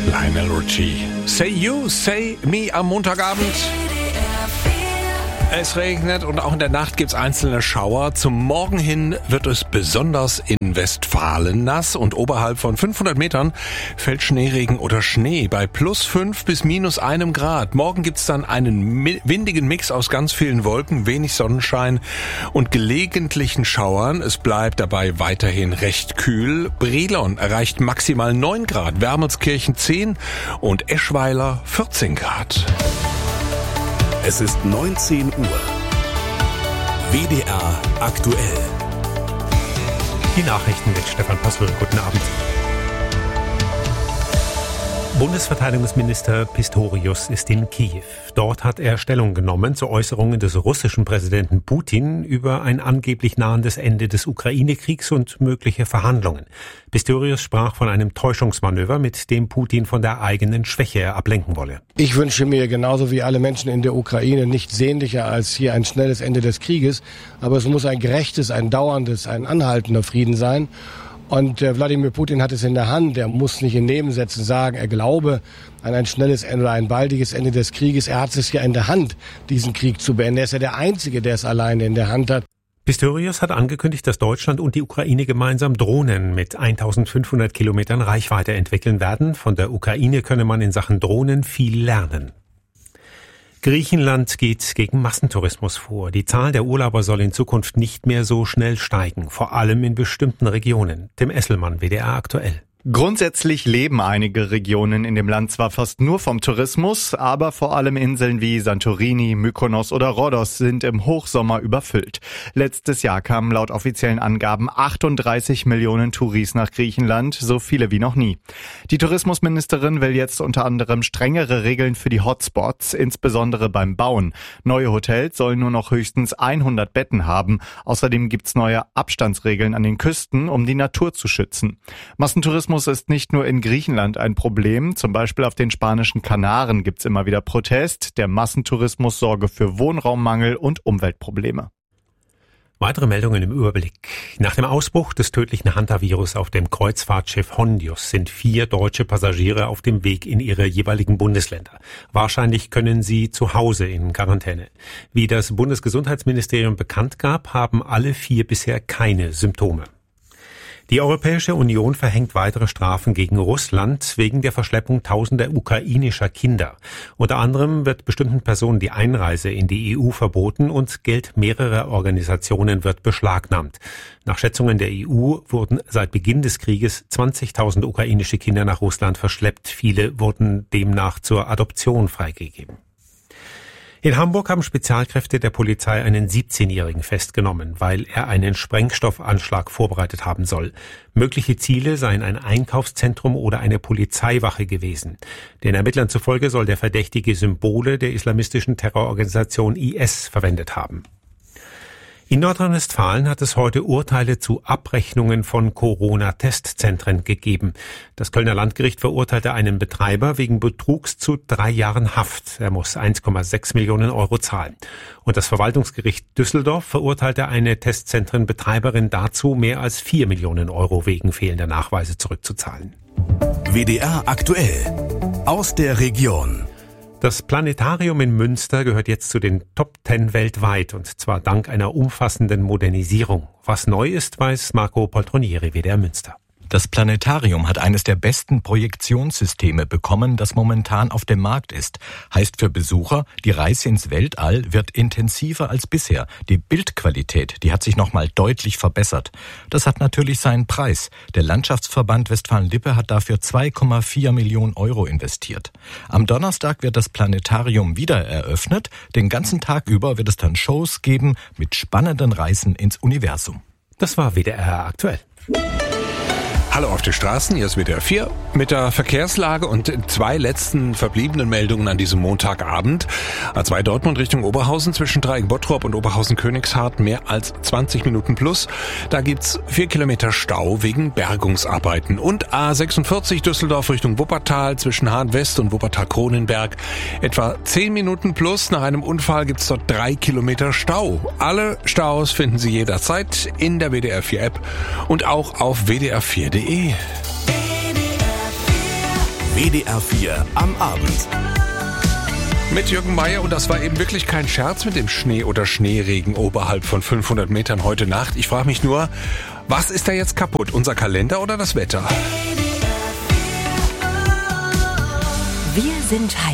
Lionel Richie. Say You, Say Me am Montagabend. Es regnet und auch in der Nacht gibt's einzelne Schauer. Zum Morgen hin wird es besonders in Westfalen nass und oberhalb von 500 Metern fällt Schneeregen oder Schnee bei +5 bis -1 Grad. Morgen gibt's dann einen windigen Mix aus ganz vielen Wolken, wenig Sonnenschein und gelegentlichen Schauern. Es bleibt dabei weiterhin recht kühl. Brilon erreicht maximal 9 Grad, Wermelskirchen 10 und Eschweiler 14 Grad. Es ist 19 Uhr. WDR aktuell. Die Nachrichten mit Stefan Postel. Guten Abend. Bundesverteidigungsminister Pistorius ist in Kiew. Dort hat er Stellung genommen zu Äußerungen des russischen Präsidenten Putin über ein angeblich nahendes Ende des Ukraine-Kriegs und mögliche Verhandlungen. Pistorius sprach von einem Täuschungsmanöver, mit dem Putin von der eigenen Schwäche ablenken wolle. Ich wünsche mir genauso wie alle Menschen in der Ukraine nichts sehnlicher als hier ein schnelles Ende des Krieges. Aber es muss ein gerechtes, ein dauerndes, ein anhaltender Frieden sein. Und Wladimir Putin hat es in der Hand. Er muss nicht in Nebensätzen sagen, er glaube an ein schnelles Ende oder ein baldiges Ende des Krieges. Er hat es ja in der Hand, diesen Krieg zu beenden. Er ist ja der Einzige, der es alleine in der Hand hat. Pistorius hat angekündigt, dass Deutschland und die Ukraine gemeinsam Drohnen mit 1500 Kilometern Reichweite entwickeln werden. Von der Ukraine könne man in Sachen Drohnen viel lernen. Griechenland geht gegen Massentourismus vor. Die Zahl der Urlauber soll in Zukunft nicht mehr so schnell steigen, vor allem in bestimmten Regionen. Tim Esselmann, WDR aktuell. Grundsätzlich leben einige Regionen in dem Land zwar fast nur vom Tourismus, aber vor allem Inseln wie Santorini, Mykonos oder Rhodos sind im Hochsommer überfüllt. Letztes Jahr kamen laut offiziellen Angaben 38 Millionen Touris nach Griechenland, so viele wie noch nie. Die Tourismusministerin will jetzt unter anderem strengere Regeln für die Hotspots, insbesondere beim Bauen. Neue Hotels sollen nur noch höchstens 100 Betten haben. Außerdem gibt's neue Abstandsregeln an den Küsten, um die Natur zu schützen. Massentourismus ist nicht nur in Griechenland ein Problem. Zum Beispiel auf den spanischen Kanaren gibt's immer wieder Protest. Der Massentourismus sorge für Wohnraummangel und Umweltprobleme. Weitere Meldungen im Überblick. Nach dem Ausbruch des tödlichen Hantavirus auf dem Kreuzfahrtschiff Hondius sind 4 deutsche Passagiere auf dem Weg in ihre jeweiligen Bundesländer. Wahrscheinlich können sie zu Hause in Quarantäne. Wie das Bundesgesundheitsministerium bekannt gab, haben alle 4 bisher keine Symptome. Die Europäische Union verhängt weitere Strafen gegen Russland wegen der Verschleppung tausender ukrainischer Kinder. Unter anderem wird bestimmten Personen die Einreise in die EU verboten und Geld mehrerer Organisationen wird beschlagnahmt. Nach Schätzungen der EU wurden seit Beginn des Krieges 20.000 ukrainische Kinder nach Russland verschleppt. Viele wurden demnach zur Adoption freigegeben. In Hamburg haben Spezialkräfte der Polizei einen 17-Jährigen festgenommen, weil er einen Sprengstoffanschlag vorbereitet haben soll. Mögliche Ziele seien ein Einkaufszentrum oder eine Polizeiwache gewesen. Den Ermittlern zufolge soll der Verdächtige Symbole der islamistischen Terrororganisation IS verwendet haben. In Nordrhein-Westfalen hat es heute Urteile zu Abrechnungen von Corona-Testzentren gegeben. Das Kölner Landgericht verurteilte einen Betreiber wegen Betrugs zu 3 Jahren Haft. Er muss 1,6 Millionen Euro zahlen. Und das Verwaltungsgericht Düsseldorf verurteilte eine Testzentrenbetreiberin dazu, mehr als 4 Millionen Euro wegen fehlender Nachweise zurückzuzahlen. WDR aktuell. Aus der Region. Das Planetarium in Münster gehört jetzt zu den Top 10 weltweit, und zwar dank einer umfassenden Modernisierung. Was neu ist, weiß Marco Poltronieri, WDR Münster. Das Planetarium hat eines der besten Projektionssysteme bekommen, das momentan auf dem Markt ist. Heißt für Besucher, die Reise ins Weltall wird intensiver als bisher. Die Bildqualität, die hat sich nochmal deutlich verbessert. Das hat natürlich seinen Preis. Der Landschaftsverband Westfalen-Lippe hat dafür 2,4 Millionen Euro investiert. Am Donnerstag wird das Planetarium wieder eröffnet. Den ganzen Tag über wird es dann Shows geben mit spannenden Reisen ins Universum. Das war WDR aktuell. Hallo auf den Straßen, hier ist WDR 4 mit der Verkehrslage und 2 letzten verbliebenen Meldungen an diesem Montagabend. A2 Dortmund Richtung Oberhausen zwischen Dreieck-Bottrop und Oberhausen-Königshardt mehr als 20 Minuten plus. Da gibt's 4 Kilometer Stau wegen Bergungsarbeiten. Und A46 Düsseldorf Richtung Wuppertal zwischen Hahn-West und Wuppertal-Kronenberg etwa 10 Minuten plus. Nach einem Unfall gibt's dort 3 Kilometer Stau. Alle Staus finden Sie jederzeit in der WDR 4 App und auch auf WDR4.de. WDR 4 am Abend. Mit Jürgen Meier, und das war eben wirklich kein Scherz mit dem Schnee oder Schneeregen oberhalb von 500 Metern heute Nacht. Ich frage mich nur, was ist da jetzt kaputt? Unser Kalender oder das Wetter? Wir sind